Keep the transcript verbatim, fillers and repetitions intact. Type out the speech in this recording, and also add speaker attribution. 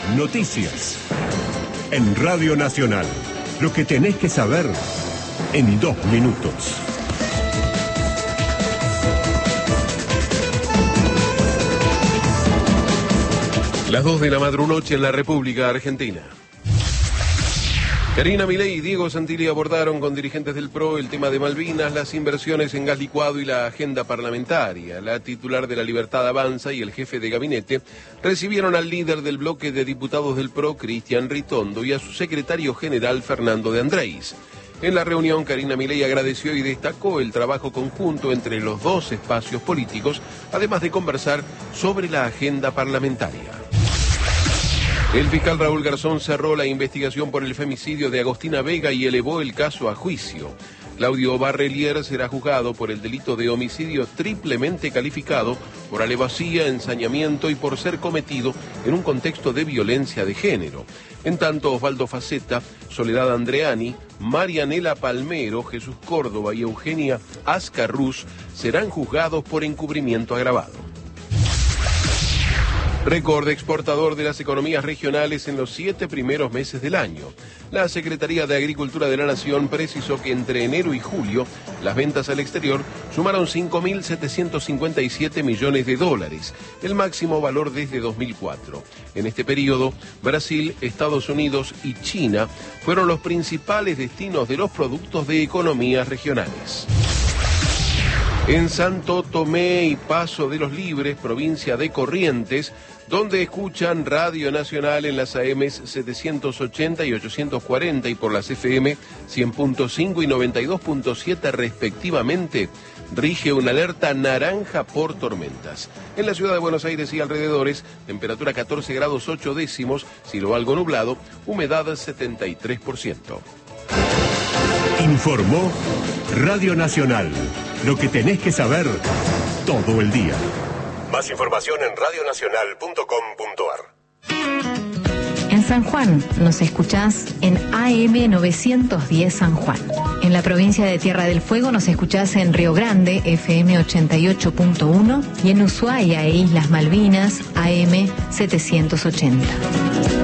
Speaker 1: Noticias. En Radio Nacional. Lo que tenés que saber en dos minutos.
Speaker 2: Las dos de la madrunoche en la República Argentina. Karina Milei y Diego Santilli abordaron con dirigentes del P R O el tema de Malvinas, las inversiones en gas licuado y la agenda parlamentaria. La titular de La Libertad Avanza y el jefe de gabinete recibieron al líder del bloque de diputados del P R O, Cristian Ritondo, y a su secretario general, Fernando de Andrés. En la reunión, Karina Milei agradeció y destacó el trabajo conjunto entre los dos espacios políticos, además de conversar sobre la agenda parlamentaria. El fiscal Raúl Garzón cerró la investigación por el femicidio de Agostina Vega y elevó el caso a juicio. Claudio Barrelier será juzgado por el delito de homicidio triplemente calificado por alevosía, ensañamiento y por ser cometido en un contexto de violencia de género. En tanto, Osvaldo Facetta, Soledad Andreani, Marianela Palmero, Jesús Córdoba y Eugenia Ascarrús serán juzgados por encubrimiento agravado. Récord exportador de las economías regionales en los siete primeros meses del año. La Secretaría de Agricultura de la Nación precisó que entre enero y julio las ventas al exterior sumaron cinco mil setecientos cincuenta y siete millones de dólares, el máximo valor desde dos mil cuatro. En este periodo, Brasil, Estados Unidos y China fueron los principales destinos de los productos de economías regionales. En Santo Tomé y Paso de los Libres, provincia de Corrientes, donde escuchan Radio Nacional en las A M setecientos ochenta y ochocientos cuarenta y por las F M cien punto cinco y noventa y dos punto siete respectivamente, rige una alerta naranja por tormentas. En la ciudad de Buenos Aires y alrededores, temperatura catorce grados ocho décimos, cielo algo nublado, humedad setenta y tres por ciento.
Speaker 1: Informó Radio Nacional. Lo que tenés que saber todo el día. Más información en radio nacional punto com punto a r.
Speaker 3: En San Juan nos escuchás en A M novecientos diez San Juan. En la provincia de Tierra del Fuego nos escuchás en Río Grande, F M ochenta y ocho punto uno, y en Ushuaia e Islas Malvinas, A M setecientos ochenta.